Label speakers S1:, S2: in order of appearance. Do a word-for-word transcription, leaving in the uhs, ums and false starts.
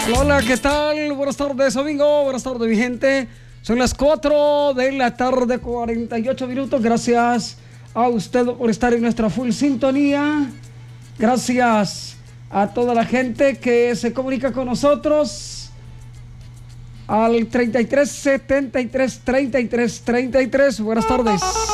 S1: Hola, ¿qué tal? Buenas tardes, amigo. Buenas tardes, mi gente. Son las cuatro de la tarde, cuarenta y ocho minutos. Gracias a usted por estar en nuestra full sintonía. Gracias a toda la gente que se comunica con nosotros al treinta y tres setenta y tres treinta y tres treinta y tres. Buenas tardes.